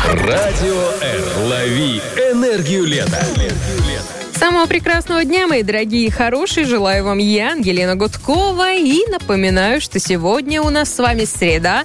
Радио Р. Лови энергию лета. Самого прекрасного дня, мои дорогие и хорошие, желаю вам я, Ангелина Гудкова. И напоминаю, что сегодня у нас с вами среда,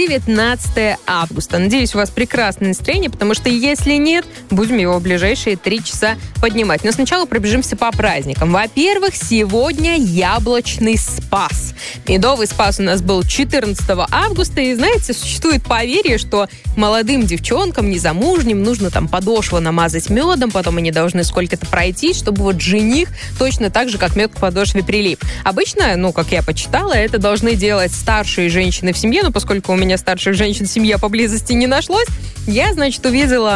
19 августа. Надеюсь, у вас прекрасное настроение, потому что если нет, будем его в ближайшие 3 часа поднимать. Но сначала пробежимся по праздникам. Во-первых, сегодня яблочный спас. Медовый спас у нас был 14 августа. И, знаете, существует поверье, что молодым девчонкам, незамужним, нужно там подошву намазать медом, потом они должны сколько-то пройти, чтобы вот жених точно так же, как мед к подошве прилип. Обычно, как я почитала, это должны делать старшие женщины в семье, но поскольку у меня старших женщин в семье поблизости не нашлось, я, значит, увидела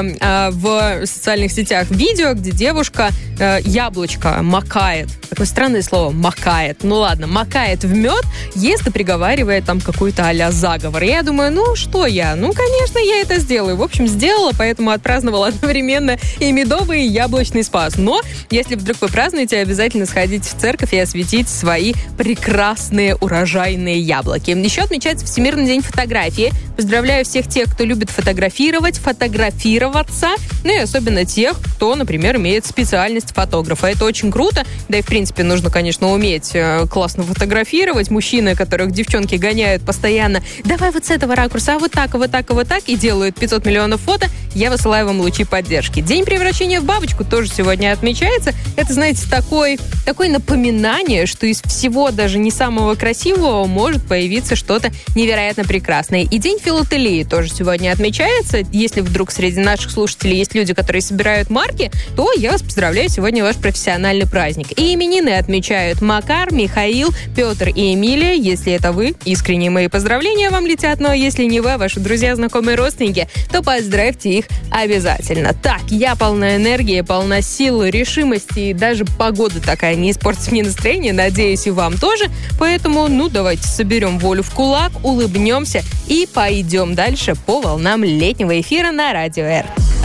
в социальных сетях видео, где девушка яблочко макает. Такое странное слово, макает. Ну ладно, макает в мед, ест и приговаривает там какой-то а-ля заговор. И я думаю, конечно, я это сделаю. В общем, сделала, поэтому отпраздновала одновременно и медовый, и яблочный спас. Но если вдруг вы празднуете, обязательно сходите в церковь и осветить свои прекрасные урожайные яблоки. Еще отмечается Всемирный день фотографии. Поздравляю всех тех, кто любит фотографироваться, и особенно тех, кто, например, имеет специальность фотографа. Это очень круто, да и, в принципе, нужно, конечно, уметь классно фотографировать. Мужчины, которых девчонки гоняют постоянно, давай вот с этого ракурса, а вот так, и вот так, и вот так, и делают 500 миллионов фото, я высылаю вам лучи поддержки. День превращения в бабочку тоже сегодня отмечается. Это, знаете, такое напоминание, что из всего даже не самого красивого может появиться что-то невероятно прекрасное. И день филателии тоже сегодня отмечается. Если вдруг среди наших слушателей есть люди, которые собирают марки, то я вас поздравляю, сегодня ваш профессиональный праздник. И именины отмечают Макар, Михаил, Петр и Эмилия. Если это вы, искренние мои поздравления вам летят. Но если не вы, ваши друзья, знакомые, родственники, то поздравьте их обязательно. Так, я полна энергии, полна сил, решимости, и даже погода такая не испортит мне настроение, надеюсь, и вам тоже. Поэтому, давайте соберем волю в кулак, улыбнемся и пойдем дальше по волнам летнего эфира на Радио Р.